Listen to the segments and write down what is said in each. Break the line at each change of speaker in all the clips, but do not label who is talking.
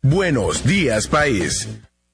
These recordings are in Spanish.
Buenos días, país.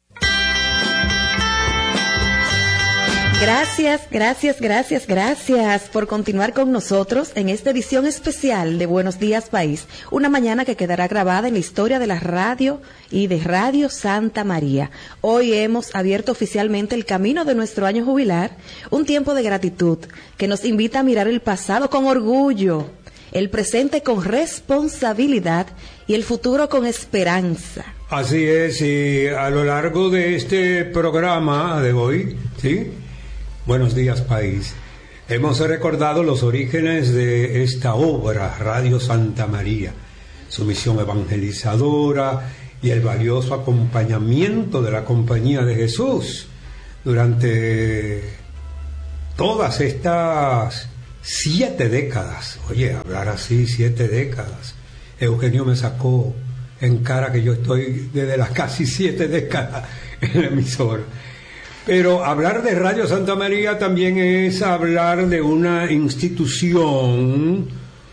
Gracias por continuar con nosotros en esta edición especial de Buenos Días País, una mañana que quedará grabada en la historia de la radio y de Radio Santa María. Hoy hemos abierto oficialmente el camino de nuestro año jubilar, un tiempo de gratitud que nos invita a mirar el pasado con orgullo, el presente con responsabilidad y el futuro con esperanza.
Así es, y a lo largo de este programa de hoy, ¿sí? Buenos días, país. Hemos recordado los orígenes de esta obra, Radio Santa María, su misión evangelizadora y el valioso acompañamiento de la Compañía de Jesús durante todas estas 7 décadas. Oye, hablar así, 7 décadas. Eugenio me sacó en cara que yo estoy desde las casi 7 décadas en la emisora. Pero hablar de Radio Santa María también es hablar de una institución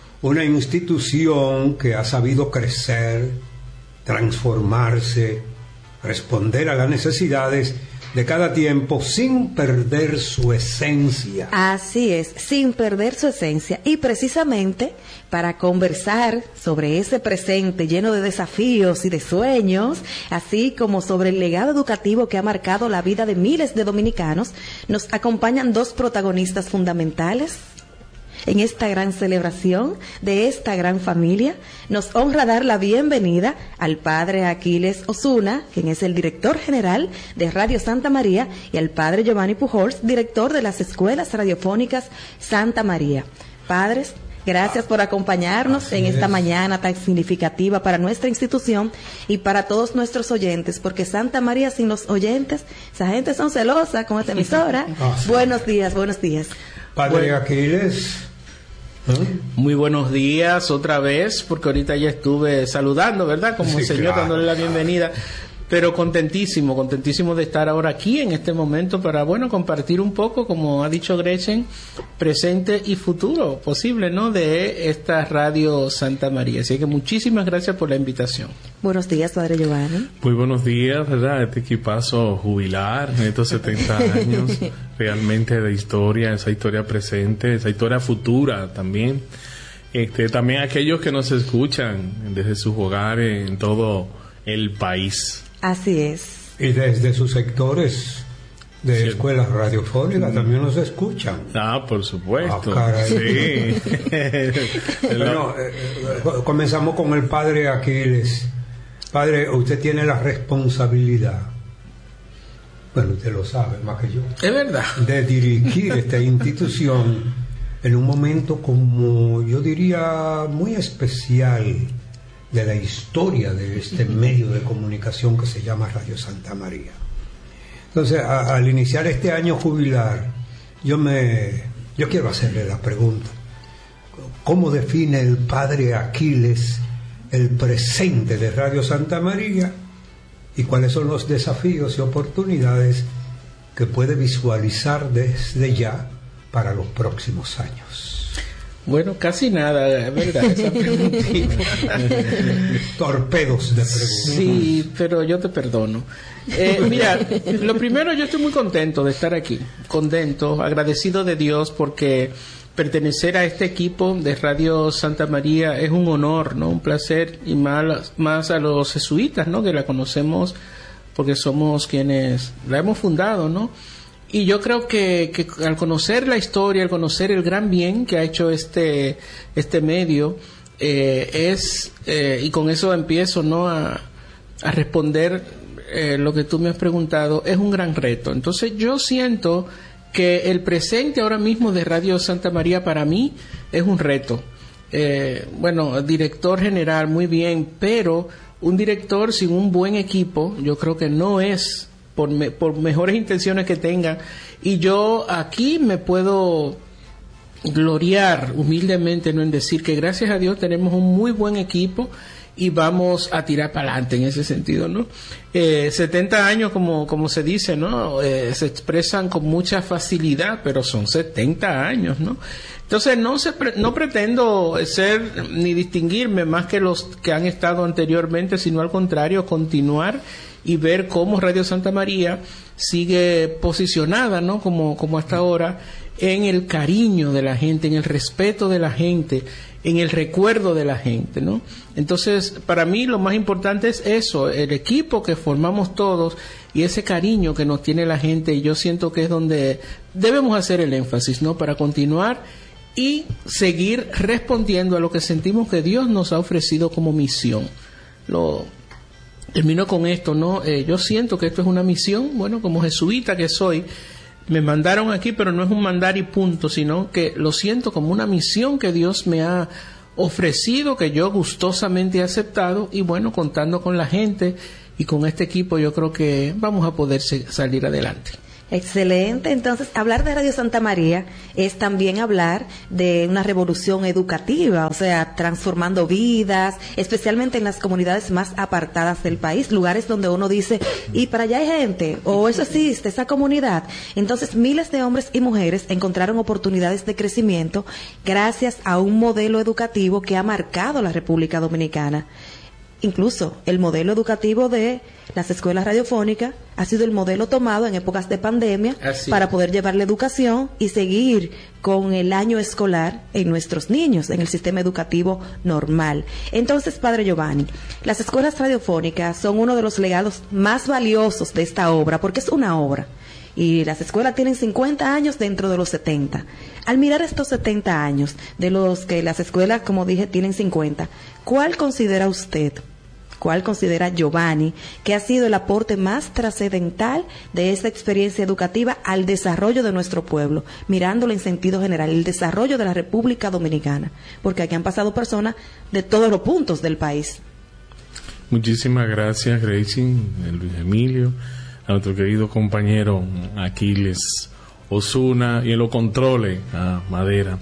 que ha sabido crecer, transformarse, responder a las necesidades de cada tiempo sin perder su esencia.
Así es, sin perder su esencia. Y precisamente para conversar sobre ese presente lleno de desafíos y de sueños, así como sobre el legado educativo que ha marcado la vida de miles de dominicanos, nos acompañan 2 protagonistas fundamentales en esta gran celebración de esta gran familia. Nos honra dar la bienvenida al padre Aquiles Osuna, quien es el director general de Radio Santa María, y al padre Giovanni Pujols, director de las Escuelas Radiofónicas Santa María. Padres, gracias por acompañarnos en esta mañana tan significativa para nuestra institución y para todos nuestros oyentes, porque Santa María sin los oyentes, esa gente son celosa con esta emisora. Buenos días.
Padre Aquiles.
Muy buenos días otra vez, porque ahorita ya estuve saludando, ¿verdad? Como sí, señor, claro, dándole la bienvenida. Pero contentísimo de estar ahora aquí en este momento para, compartir un poco, como ha dicho Gretchen, presente y futuro posible, ¿no?, de esta Radio Santa María. Así que muchísimas gracias por la invitación.
Buenos días, padre Giovanni.
Muy buenos días, ¿verdad? Este equipazo jubilar, estos 70 años realmente de historia, esa historia presente, esa historia futura también. También aquellos que nos escuchan desde sus hogares en todo el país.
Así es.
Y desde sus sectores de escuelas radiofónicas también nos escuchan.
Por supuesto.
Sí. Bueno, comenzamos con el padre Aquiles. Padre, usted tiene la responsabilidad, bueno, usted lo sabe más que yo,
es verdad,
de dirigir esta institución en un momento, como yo diría, muy especial de la historia de este medio de comunicación que se llama Radio Santa María. Entonces, al iniciar este año jubilar, yo quiero hacerle la pregunta: ¿cómo define el padre Aquiles el presente de Radio Santa María y cuáles son los desafíos y oportunidades que puede visualizar desde ya para los próximos años?
Bueno, casi nada, es verdad, esa preguntita.
Torpedos de preguntas.
Sí, pero yo te perdono. Mira, lo primero, yo estoy muy contento de estar aquí, agradecido de Dios, porque pertenecer a este equipo de Radio Santa María es un honor, ¿no? Un placer, y más a los jesuitas, ¿no?, que la conocemos porque somos quienes la hemos fundado, ¿no? Y yo creo que al conocer la historia, al conocer el gran bien que ha hecho este medio, y con eso empiezo, ¿no?, a responder lo que tú me has preguntado, es un gran reto. Entonces yo siento que el presente ahora mismo de Radio Santa María para mí es un reto. Director general, muy bien, pero un director sin un buen equipo, yo creo que no es, por mejores intenciones que tengan. Y yo aquí me puedo gloriar humildemente, ¿no?, en decir que gracias a Dios tenemos un muy buen equipo y vamos a tirar para adelante en ese sentido, ¿no? 70 años, como se dice, ¿no? Se expresan con mucha facilidad, pero son 70 años, ¿no? Entonces no pretendo ser ni distinguirme más que los que han estado anteriormente, sino al contrario, continuar y ver cómo Radio Santa María sigue posicionada, ¿no? Como hasta ahora, en el cariño de la gente, en el respeto de la gente, en el recuerdo de la gente, ¿no? Entonces, para mí lo más importante es eso, el equipo que formamos todos y ese cariño que nos tiene la gente, y yo siento que es donde debemos hacer el énfasis, ¿no? Para continuar y seguir respondiendo a lo que sentimos que Dios nos ha ofrecido como misión. Termino con esto, ¿no? Yo siento que esto es una misión, bueno, como jesuita que soy, me mandaron aquí, pero no es un mandar y punto, sino que lo siento como una misión que Dios me ha ofrecido, que yo gustosamente he aceptado, y bueno, contando con la gente y con este equipo, yo creo que vamos a poder salir adelante.
Excelente. Entonces, hablar de Radio Santa María es también hablar de una revolución educativa, o sea, transformando vidas, especialmente en las comunidades más apartadas del país, lugares donde uno dice, y para allá hay gente, o eso existe, esa comunidad. Entonces, miles de hombres y mujeres encontraron oportunidades de crecimiento gracias a un modelo educativo que ha marcado la República Dominicana. Incluso el modelo educativo de las escuelas radiofónicas ha sido el modelo tomado en épocas de pandemia para poder llevar la educación y seguir con el año escolar en nuestros niños, en el sistema educativo normal. Entonces, Padre Giovanni, las escuelas radiofónicas son uno de los legados más valiosos de esta obra, porque es una obra. Y las escuelas tienen 50 años dentro de los 70. Al mirar estos 70 años, de los que las escuelas, como dije, tienen 50, ¿cuál considera usted, cuál considera Giovanni, que ha sido el aporte más trascendental de esta experiencia educativa al desarrollo de nuestro pueblo, mirándolo en sentido general, el desarrollo de la República Dominicana? Porque aquí han pasado personas de todos los puntos del país.
Muchísimas gracias, Gracie, Luis Emilio, a nuestro querido compañero Aquiles Osuna, y en los controles a Madera.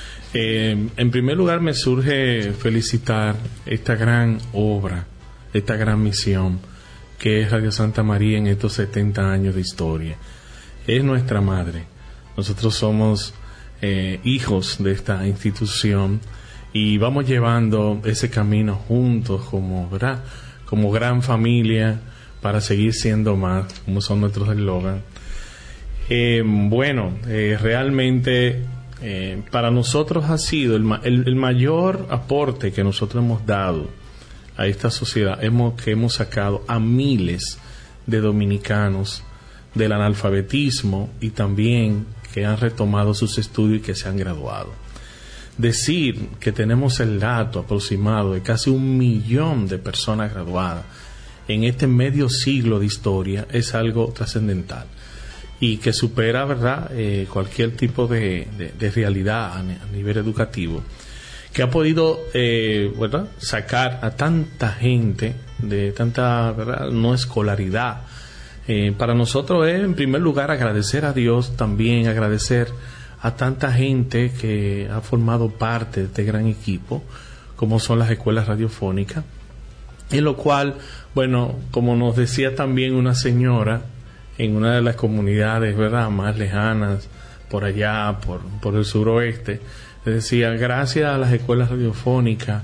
En primer lugar, me surge felicitar esta gran obra, esta gran misión que es Radio Santa María en estos 70 años de historia. Es nuestra madre. Nosotros somos hijos de esta institución y vamos llevando ese camino juntos como, ¿verdad?, como gran familia, para seguir siendo más, como son nuestros eslogan. Realmente para nosotros ha sido el mayor aporte que nosotros hemos dado a esta sociedad, que hemos sacado a miles de dominicanos del analfabetismo y también que han retomado sus estudios y que se han graduado. Decir que tenemos el dato aproximado de casi 1 millón de personas graduadas en este medio siglo de historia es algo trascendental y que supera, ¿verdad?, cualquier tipo de realidad a nivel educativo, que ha podido ¿verdad?, sacar a tanta gente de tanta, ¿verdad?, no escolaridad. Para nosotros es, en primer lugar, agradecer a Dios, también agradecer a tanta gente que ha formado parte de este gran equipo, como son las escuelas radiofónicas, en lo cual, bueno, como nos decía también una señora en una de las comunidades, ¿verdad?, más lejanas, por allá, por el suroeste, decía, gracias a las escuelas radiofónicas,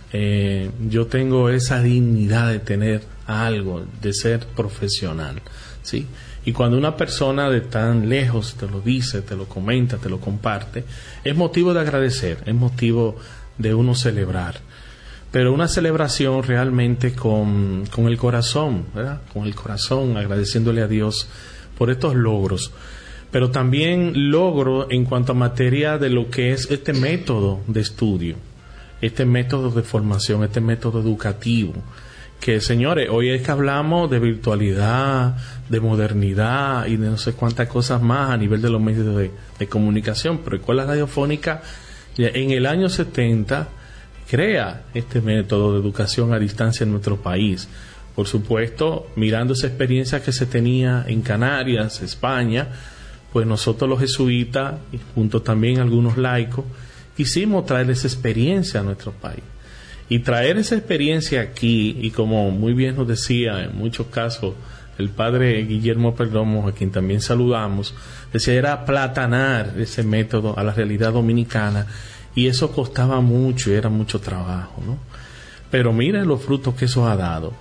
yo tengo esa dignidad de tener algo, de ser profesional, ¿sí? Y cuando una persona de tan lejos te lo dice, te lo comenta, te lo comparte, es motivo de agradecer, es motivo de uno celebrar. Pero una celebración realmente con el corazón, ¿verdad?, con el corazón, agradeciéndole a Dios por estos logros. Pero también logro en cuanto a materia de lo que es este método de estudio, este método de formación, este método educativo, que, señores, hoy es que hablamos de virtualidad, de modernidad y de no sé cuántas cosas más a nivel de los medios de comunicación, pero Escuela Radiofónica en el año 70 crea este método de educación a distancia en nuestro país. Por supuesto, mirando esa experiencia que se tenía en Canarias, España, pues nosotros los jesuitas, y junto también algunos laicos, quisimos traer esa experiencia a nuestro país. Y traer esa experiencia aquí, y como muy bien nos decía en muchos casos el padre Guillermo Perdomo, a quien también saludamos, decía, era platanar ese método a la realidad dominicana, y eso costaba mucho y era mucho trabajo, ¿no? Pero mira los frutos que eso ha dado.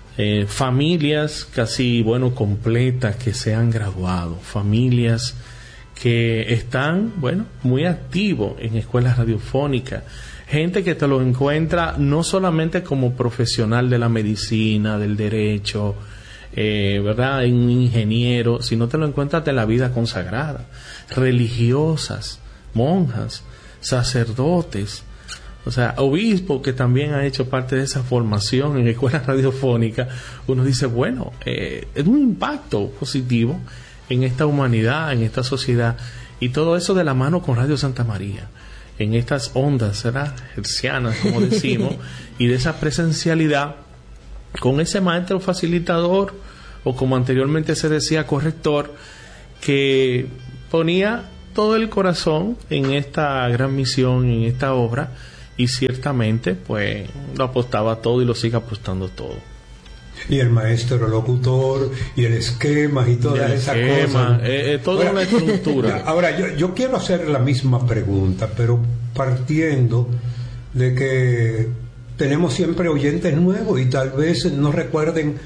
Familias casi, completas que se han graduado, familias que están, muy activos en escuelas radiofónicas, gente que te lo encuentra no solamente como profesional de la medicina, del derecho, ¿verdad?, un ingeniero, sino te lo encuentras de la vida consagrada, religiosas, monjas, sacerdotes, o sea, obispos que también han hecho parte de esa formación en escuelas radiofónicas. Uno dice, es un impacto positivo en esta humanidad, en esta sociedad, y todo eso de la mano con Radio Santa María, en estas ondas, ¿verdad?, hercianas, como decimos, y de esa presencialidad con ese maestro facilitador, o como anteriormente se decía, corrector, que ponía todo el corazón en esta gran misión, en esta obra, y ciertamente pues lo apostaba todo y lo sigue apostando todo.
Y el maestro locutor y el esquema y todas esas cosas.
Toda una estructura.
Ahora, yo quiero hacer la misma pregunta, pero partiendo de que tenemos siempre oyentes nuevos y tal vez no recuerden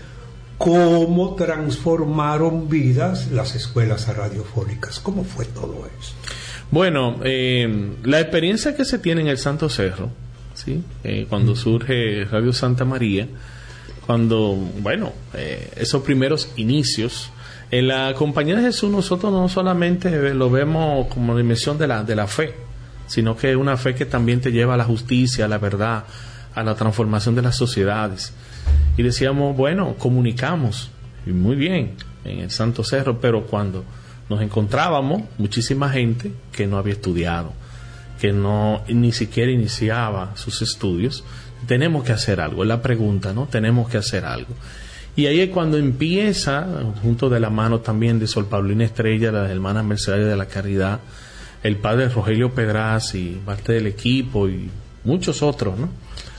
cómo transformaron vidas las escuelas radiofónicas. ¿Cómo fue todo eso?
Bueno, la experiencia que se tiene en el Santo Cerro, ¿sí? Cuando surge Radio Santa María, cuando, esos primeros inicios, en la Compañía de Jesús nosotros no solamente lo vemos como dimensión de la fe, sino que es una fe que también te lleva a la justicia, a la verdad, a la transformación de las sociedades. Y decíamos, comunicamos, y muy bien, en el Santo Cerro, pero cuando nos encontrábamos muchísima gente que no había estudiado, que no ni siquiera iniciaba sus estudios, tenemos que hacer algo, es la pregunta, ¿no? Tenemos que hacer algo. Y ahí es cuando empieza, junto de la mano también de Sor Paulina Estrella, las hermanas Mercedarias de la Caridad, el padre Rogelio Pedraz y parte del equipo y muchos otros, ¿no?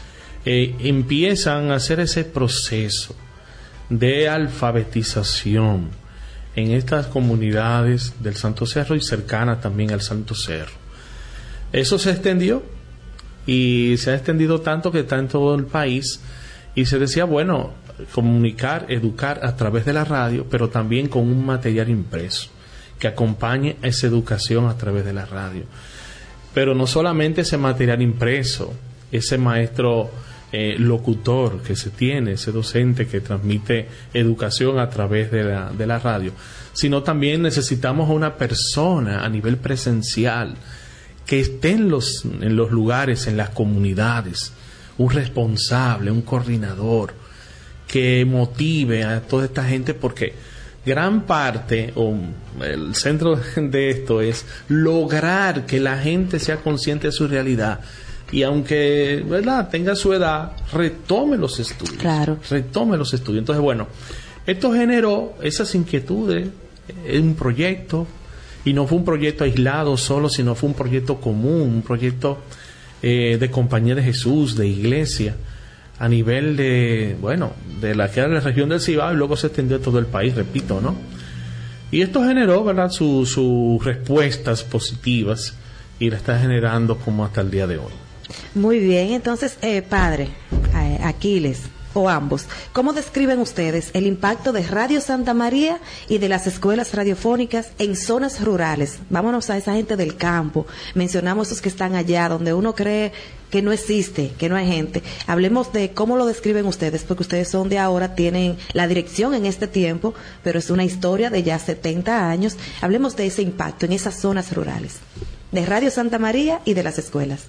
Empiezan a hacer ese proceso de alfabetización en estas comunidades del Santo Cerro y cercanas también al Santo Cerro. Eso se extendió y se ha extendido tanto que está en todo el país, y se decía, comunicar, educar a través de la radio, pero también con un material impreso que acompañe esa educación a través de la radio. Pero no solamente ese material impreso, ese maestro locutor que se tiene, ese docente que transmite educación a través de la radio, sino también necesitamos a una persona a nivel presencial que esté en los lugares, en las comunidades, un responsable, un coordinador que motive a toda esta gente, porque gran parte o el centro de esto es lograr que la gente sea consciente de su realidad. Y aunque, tenga su edad, retome los estudios.
Claro.
Retome los estudios. Entonces, esto generó esas inquietudes en un proyecto, y no fue un proyecto aislado solo, sino fue un proyecto común, un proyecto de Compañía de Jesús, de iglesia, a nivel de la que era la región del Cibao, y luego se extendió a todo el país, repito, ¿no? Y esto generó, sus respuestas positivas, y la está generando como hasta el día de hoy.
Muy bien, entonces, padre Aquiles, o ambos, ¿cómo describen ustedes el impacto de Radio Santa María y de las escuelas radiofónicas en zonas rurales? Vámonos a esa gente del campo, mencionamos esos que están allá, donde uno cree que no existe, que no hay gente. Hablemos de cómo lo describen ustedes, porque ustedes son de ahora, tienen la dirección en este tiempo, pero es una historia de ya 70 años. Hablemos de ese impacto en esas zonas rurales, de Radio Santa María y de las escuelas.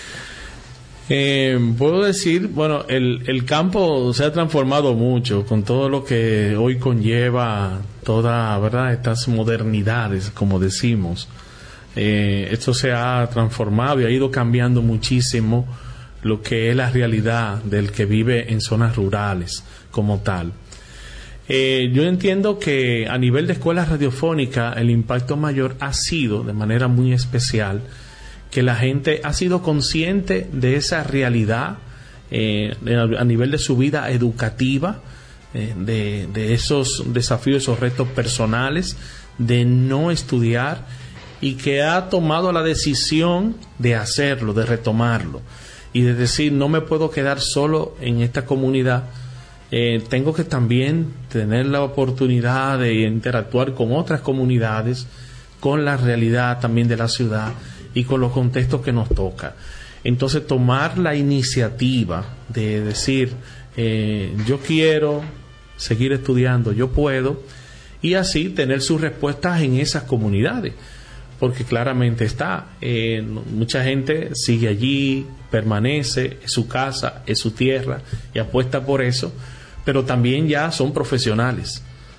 Puedo decir, el campo se ha transformado mucho con todo lo que hoy conlleva toda, estas modernidades, como decimos. Esto se ha transformado y ha ido cambiando muchísimo lo que es la realidad del que vive en zonas rurales como tal. Yo entiendo que a nivel de escuelas radiofónicas el impacto mayor ha sido, de manera muy especial, que la gente ha sido consciente de esa realidad a nivel de su vida educativa, de esos desafíos, esos retos personales, de no estudiar, y que ha tomado la decisión de hacerlo, de retomarlo, y de decir, no me puedo quedar solo en esta comunidad, tengo que también tener la oportunidad de interactuar con otras comunidades, con la realidad también de la ciudad y con los contextos que nos toca. Entonces, tomar la iniciativa de decir, yo quiero seguir estudiando, yo puedo, y así tener sus respuestas en esas comunidades, porque claramente está, mucha gente sigue allí, permanece, es su casa, es su tierra, y apuesta por eso, pero también ya son profesionales,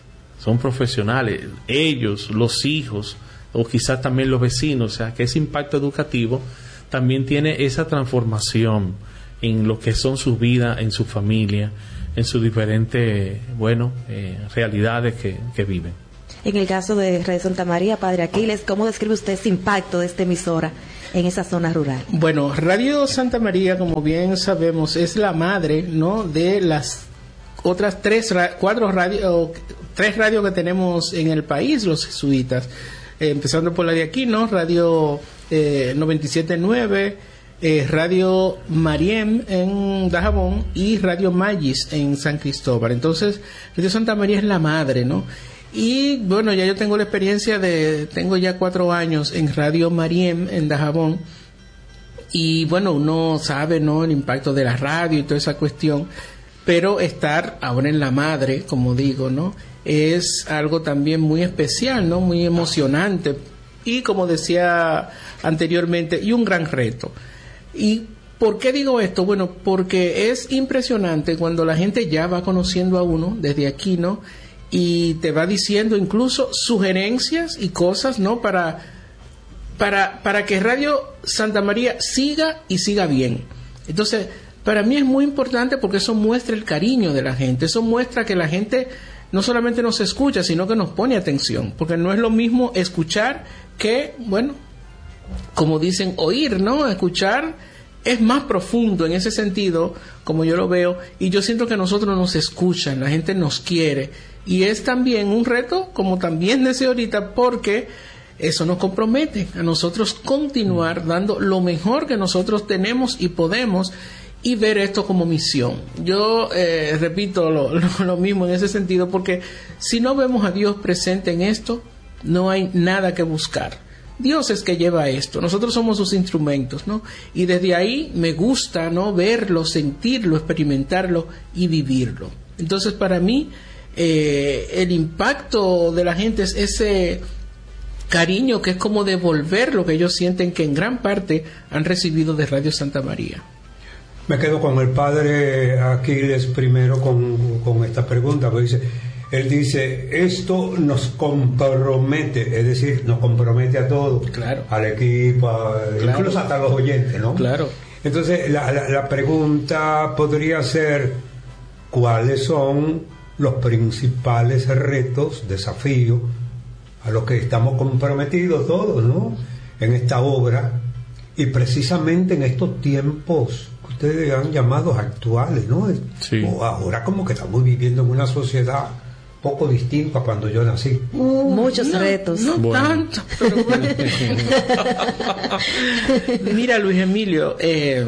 ellos, los hijos, o quizás también los vecinos, o sea, que ese impacto educativo también tiene esa transformación en lo que son sus vidas, en su familia, en sus diferentes, realidades que viven.
En el caso de Radio Santa María, Padre Aquiles, ¿cómo describe usted ese impacto de esta emisora en esa zona rural?
Bueno, Radio Santa María, como bien sabemos, es la madre, ¿no?, de las otras tres radios que tenemos en el país, los jesuitas, empezando por la de aquí, ¿no? Radio 97.9, Radio Mariem en Dajabón y Radio Magis en San Cristóbal. Entonces, Radio Santa María es la madre, ¿no? Y bueno, ya yo tengo la experiencia tengo ya 4 años en Radio Mariem en Dajabón, y bueno, uno sabe, ¿no?, el impacto de la radio y toda esa cuestión, pero estar ahora en la madre, como digo, ¿no?, es algo también muy especial, ¿no?, muy emocionante, y como decía anteriormente, y un gran reto. ¿Y por qué digo esto? Bueno, porque es impresionante cuando la gente ya va conociendo a uno desde aquí, ¿no?, y te va diciendo incluso sugerencias y cosas, ¿no?, para que Radio Santa María siga bien. Entonces, para mí es muy importante, porque eso muestra el cariño de la gente, eso muestra que la gente no solamente nos escucha, sino que nos pone atención, porque no es lo mismo escuchar que, bueno, como dicen, oír, ¿no? Escuchar es más profundo en ese sentido, como yo lo veo, y yo siento que nosotros nos escuchan, la gente nos quiere, y es también un reto, como también decía ahorita, porque eso nos compromete a nosotros continuar dando lo mejor que nosotros tenemos y podemos, y ver esto como misión. Yo repito lo mismo en ese sentido, porque si no vemos a Dios presente en esto, no hay nada que buscar. Dios es que lleva esto, nosotros somos sus instrumentos, ¿no? Y desde ahí me gusta, ¿no?, verlo, sentirlo, experimentarlo y vivirlo. Entonces, para mí, el impacto de la gente es ese cariño que es como devolver lo que ellos sienten que en gran parte han recibido de Radio Santa María.
Me quedo con el padre Aquiles primero con esta pregunta, porque él dice, esto nos compromete, es decir, nos compromete a todos,
claro,
al equipo, claro, incluso hasta a los oyentes, ¿no?
Claro.
Entonces, la pregunta podría ser, ¿cuáles son los principales retos, desafíos a los que estamos comprometidos todos, ¿no?, en esta obra, y precisamente en estos tiempos que ustedes han llamado actuales, ¿no?
Sí.
O ahora como que estamos viviendo en una sociedad poco distinta a cuando yo nací.
Muchos retos.
No
bueno,
tanto, pero bueno. Mira, Luis Emilio,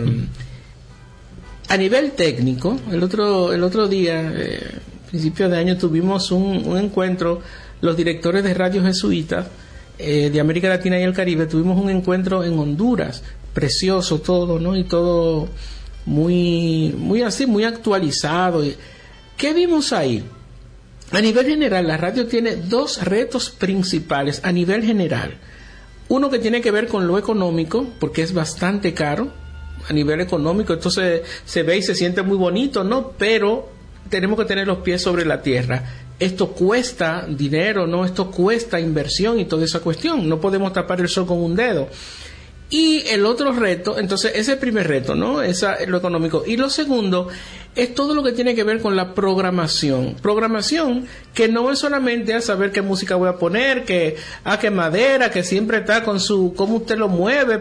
a nivel técnico, el otro día, principio de año, tuvimos un encuentro, los directores de Radio Jesuitas de América Latina y el Caribe, tuvimos un encuentro en Honduras, precioso todo, ¿no? Y todo muy así, muy actualizado. ¿Qué vimos ahí? A nivel general, la radio tiene 2 retos principales a nivel general. Uno que tiene que ver con lo económico, porque es bastante caro a nivel económico, entonces se ve y se siente muy bonito, ¿no? Pero tenemos que tener los pies sobre la tierra. Esto cuesta dinero, ¿no? Esto cuesta inversión y toda esa cuestión. No podemos tapar el sol con un dedo. Y el otro reto, entonces ese es el primer reto, ¿no? Lo económico. Y lo segundo es todo lo que tiene que ver con la programación. Programación que no es solamente a saber qué música voy a poner, que madera, que siempre está con su, cómo usted lo mueve.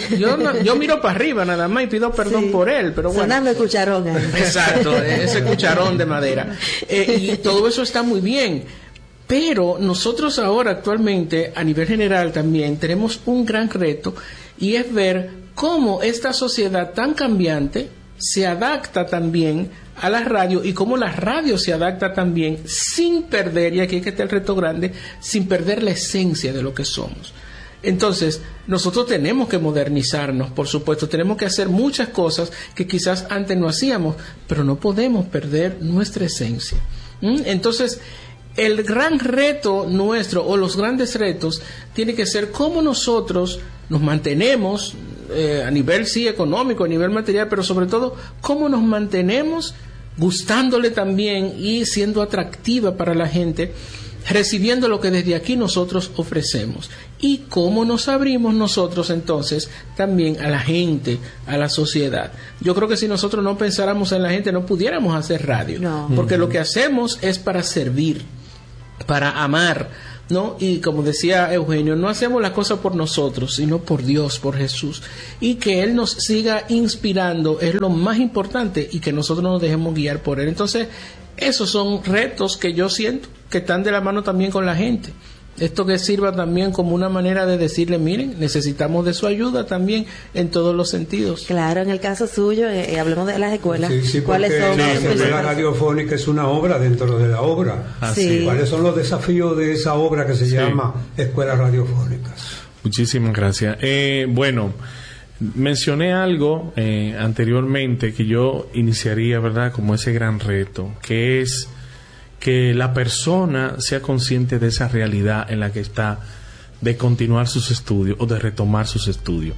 Yo miro para arriba nada más y pido perdón por él, pero bueno.
Sonando el cucharón ahí.
Exacto, ese cucharón de madera. Y todo eso está muy bien. Pero nosotros ahora actualmente, a nivel general también, tenemos un gran reto y es ver cómo esta sociedad tan cambiante se adapta también a la radio y cómo la radio se adapta también sin perder, y aquí es que está el reto grande, sin perder la esencia de lo que somos. Entonces, nosotros tenemos que modernizarnos, por supuesto, tenemos que hacer muchas cosas que quizás antes no hacíamos, pero no podemos perder nuestra esencia. Entonces, el gran reto nuestro, o los grandes retos, tiene que ser cómo nosotros nos mantenemos a nivel económico, a nivel material, pero sobre todo cómo nos mantenemos gustándole también y siendo atractiva para la gente, recibiendo lo que desde aquí nosotros ofrecemos, y cómo nos abrimos nosotros entonces también a la gente, a la sociedad. Yo creo que si nosotros no pensáramos en la gente no pudiéramos hacer radio, porque lo que hacemos es para servir, para amar, ¿no? Y como decía Eugenio, no hacemos las cosas por nosotros, sino por Dios, por Jesús, y que Él nos siga inspirando es lo más importante, y que nosotros nos dejemos guiar por Él. Entonces, esos son retos que yo siento que están de la mano también con la gente. Esto que sirva también como una manera de decirle, miren, necesitamos de su ayuda también en todos los sentidos.
Claro, en el caso suyo, hablemos de las escuelas.
Sí,
¿Cuáles son?
La escuela radiofónica es una obra dentro de la obra.
Sí.
¿Cuáles son los desafíos de esa obra que se llama Escuelas Radiofónicas?
Muchísimas gracias. Bueno, mencioné algo anteriormente que yo iniciaría, ¿verdad?, como ese gran reto, que es que la persona sea consciente de esa realidad en la que está, de continuar sus estudios o de retomar sus estudios.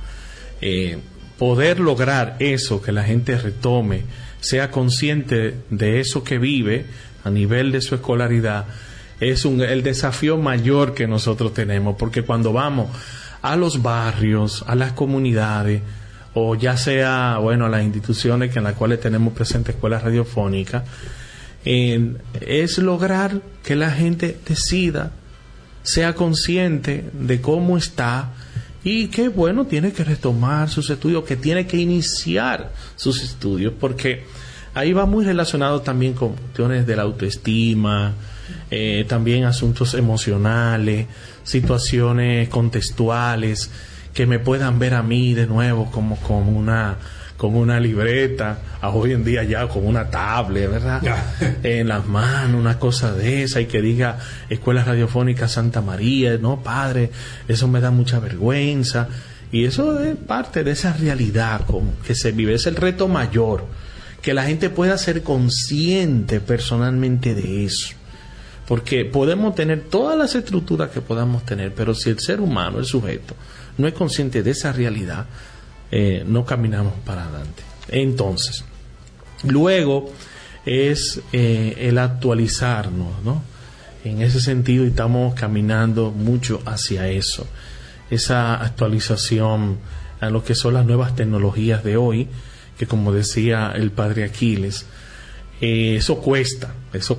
Poder lograr eso, que la gente retome, sea consciente de eso que vive a nivel de su escolaridad, es el desafío mayor que nosotros tenemos, porque cuando vamos a los barrios, a las comunidades, o ya sea, bueno, a las instituciones en las cuales tenemos presente escuelas radiofónicas, es lograr que la gente decida, sea consciente de cómo está y que, bueno, tiene que retomar sus estudios, que tiene que iniciar sus estudios, porque ahí va muy relacionado también con cuestiones de la autoestima, también asuntos emocionales, situaciones contextuales que me puedan ver a mí de nuevo como una libreta, hoy en día ya con una tablet, ¿verdad? En las manos, una cosa de esa, y que diga Escuela Radiofónica Santa María. No, padre, eso me da mucha vergüenza. Y eso es parte de esa realidad que se vive. Es el reto mayor, que la gente pueda ser consciente personalmente de eso. Porque podemos tener todas las estructuras que podamos tener, pero si el ser humano, el sujeto, no es consciente de esa realidad, no caminamos para adelante. Entonces, luego es el actualizarnos, ¿no? En ese sentido, estamos caminando mucho hacia eso, esa actualización a lo que son las nuevas tecnologías de hoy, que como decía el padre Aquiles, eso cuesta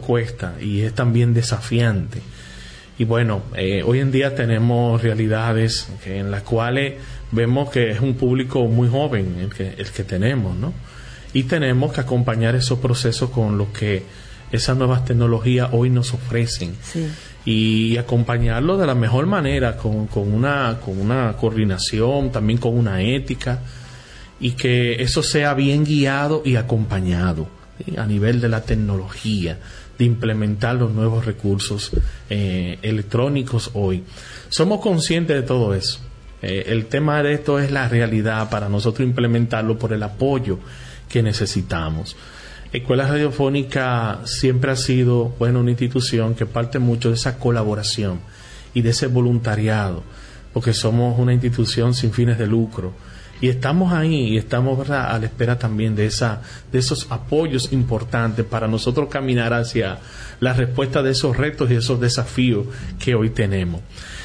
y es también desafiante. Y bueno, hoy en día tenemos realidades en las cuales vemos que es un público muy joven el que tenemos, ¿no? Y tenemos que acompañar esos procesos con lo que esas nuevas tecnologías hoy nos ofrecen.
Sí.
Y acompañarlo de la mejor manera, con una coordinación, también con una ética, y que eso sea bien guiado y acompañado, ¿sí?, a nivel de la tecnología, de implementar los nuevos recursos electrónicos hoy. Somos conscientes de todo eso. El tema de esto es la realidad para nosotros implementarlo por el apoyo que necesitamos. Escuela Radiofónica siempre ha sido, bueno, una institución que parte mucho de esa colaboración y de ese voluntariado, porque somos una institución sin fines de lucro. Y estamos ahí y estamos, ¿verdad?, a la espera también de esos apoyos importantes para nosotros caminar hacia la respuesta de esos retos y esos desafíos que hoy tenemos.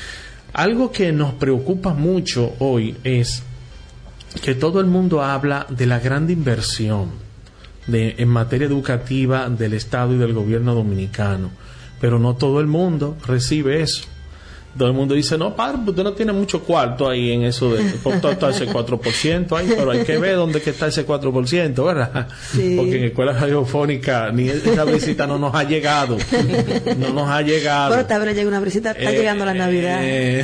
Algo que nos preocupa mucho hoy es que todo el mundo habla de la gran inversión en materia educativa del Estado y del gobierno dominicano, pero no todo el mundo recibe eso. Todo el mundo dice, no, padre, usted no tiene mucho cuarto ahí en eso de está ese 4% ahí, pero hay que ver dónde que está ese 4%, ¿verdad?
Sí.
Porque en escuela radiofónica ni esa visita no nos ha llegado. No nos ha llegado.
Pero tal vez llega una visita, está llegando la Navidad.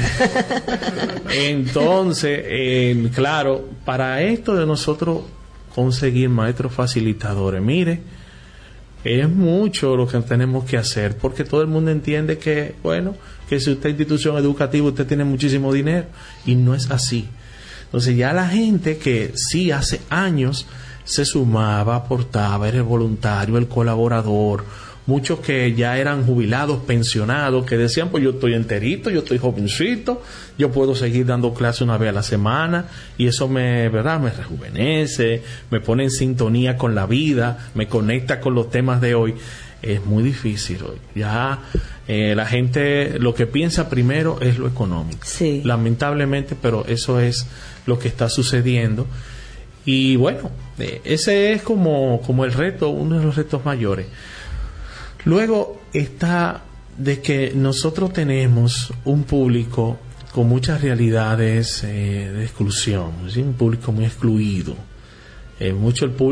Entonces, claro, para esto de nosotros conseguir maestros facilitadores, mire, es mucho lo que tenemos que hacer, porque todo el mundo entiende que, bueno, que si usted es institución educativa, usted tiene muchísimo dinero, y no es así. Entonces ya la gente que sí hace años se sumaba, aportaba, era el voluntario, el colaborador, muchos que ya eran jubilados, pensionados, que decían, pues yo estoy enterito, yo estoy jovencito, yo puedo seguir dando clases una vez a la semana, y eso me rejuvenece, me pone en sintonía con la vida, me conecta con los temas de hoy. Es muy difícil hoy. Ya la gente lo que piensa primero es lo económico.
Sí.
Lamentablemente, pero eso es lo que está sucediendo. Y bueno, ese es como el reto, uno de los retos mayores. Luego está de que nosotros tenemos un público con muchas realidades de exclusión, ¿sí? Un público muy excluido. Mucho el público